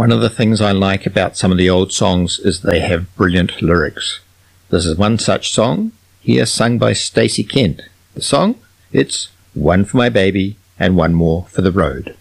One of the things I like about some of the old songs is they have brilliant lyrics. This is one such song, here sung by Stacey Kent. The song? It's One for My Baby and One More for the Road.